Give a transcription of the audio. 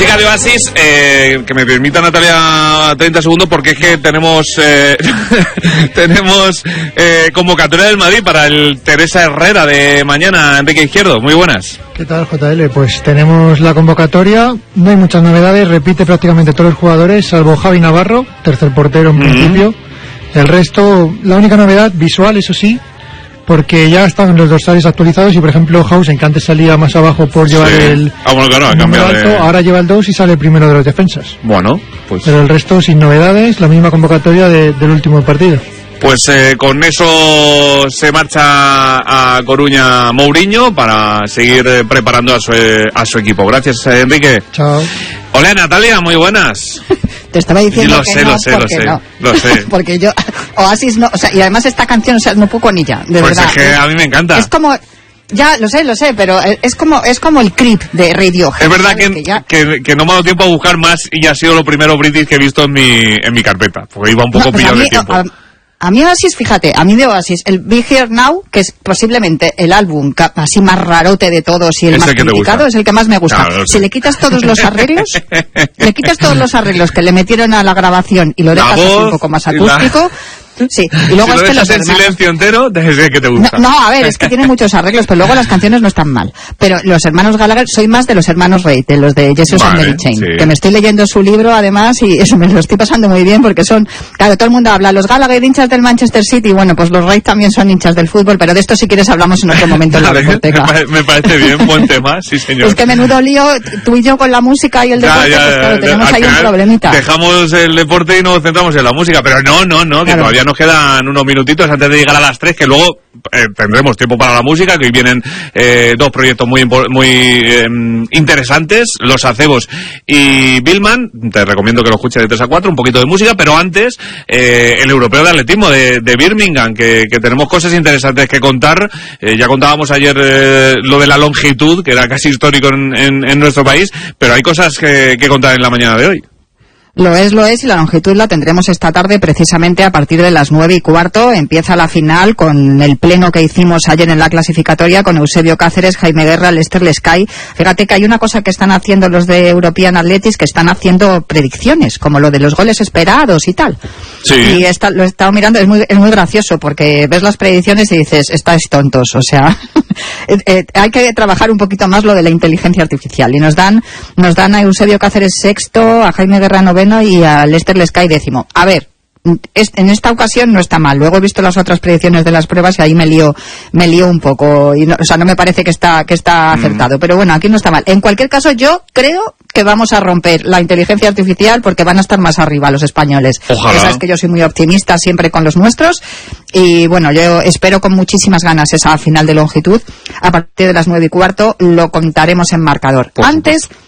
Música de Oasis, que me permita Natalia 30 segundos, porque es que tenemos convocatoria del Madrid para el Teresa Herrera de mañana. Enrique Izquierdo, muy buenas. ¿Qué tal, JL? Pues tenemos la convocatoria, no hay muchas novedades, repite prácticamente todos los jugadores, salvo Javi Navarro, tercer portero en principio. El resto, la única novedad visual, eso sí, porque ya están los dorsales actualizados y, por ejemplo, Hausen, que antes salía más abajo por llevar el número alto, ahora lleva el 2 y sale primero de los defensas. Bueno, pues... Pero el resto sin novedades, la misma convocatoria del último partido. Pues con eso se marcha a Coruña Mourinho para seguir preparando a su equipo. Gracias, Enrique. Chao. Hola, Natalia, muy buenas. Te estaba diciendo lo sé. Porque yo, Oasis no, o sea, y además esta canción, o sea, no puedo con ella, de pues verdad. Pues es que a mí me encanta. Es como... Ya, lo sé, pero es como el Creep de Radiohead. Es verdad que no me ha dado tiempo a buscar más y ha sido lo primero British que he visto en mi carpeta, porque iba un poco pillado de tiempo. A mí Oasis, fíjate, de Oasis, el Be Here Now, que es posiblemente el álbum así más rarote de todos y el más criticado, es el que más me gusta. Claro, si le quitas todos los arreglos, que le metieron a la grabación y lo dejas así un poco más acústico... Sí, y luego si lo dejas en silencio entero, es que te gusta. No, a ver, es que tiene muchos arreglos, pero luego las canciones no están mal. Pero los hermanos Gallagher, soy más de los hermanos Reid, de los de Jesus and Mary Chain, que me estoy leyendo su libro además y eso me lo estoy pasando muy bien porque son, claro, todo el mundo habla, los Gallagher hinchas del Manchester City, bueno, pues los Reid también son hinchas del fútbol, pero de esto si quieres hablamos en otro momento en la biblioteca. Me parece bien, buen tema, sí señor. Es que menudo lío, tú y yo con la música y el deporte, pues claro, tenemos ahí un problemita. Dejamos el deporte y nos centramos en la música, pero no, que todavía nos quedan unos minutitos antes de llegar a las 3, que luego tendremos tiempo para la música, que hoy vienen dos proyectos muy interesantes, Los Acebos y Billman. Te recomiendo que lo escuches de 3 a 4, un poquito de música, pero antes el europeo de atletismo de Birmingham, que tenemos cosas interesantes que contar. Ya contábamos ayer lo de la longitud, que era casi histórico en nuestro país, pero hay cosas que contar en la mañana de hoy. Lo es, y la longitud la tendremos esta tarde precisamente a partir de las 9:15. Empieza la final con el pleno que hicimos ayer en la clasificatoria con Eusebio Cáceres, Jaime Guerra, Lester Lescay. Fíjate que hay una cosa que están haciendo los de European Athletics, que están haciendo predicciones, como lo de los goles esperados y tal. Sí. Y lo he estado mirando, es muy gracioso, porque ves las predicciones y dices, estáis tontos, o sea, hay que trabajar un poquito más lo de la inteligencia artificial. Y nos dan a Eusebio Cáceres sexto, a Jaime Guerra noveno y a Lester Lescay décimo. A ver, en esta ocasión no está mal. Luego he visto las otras predicciones de las pruebas y ahí me lío un poco. Y no me parece que está acertado. Pero bueno, aquí no está mal. En cualquier caso, yo creo que vamos a romper la inteligencia artificial porque van a estar más arriba los españoles. Ojalá. Sabes que yo soy muy optimista siempre con los nuestros. Y bueno, yo espero con muchísimas ganas esa final de longitud. A partir de las 9:15 lo contaremos en marcador. Antes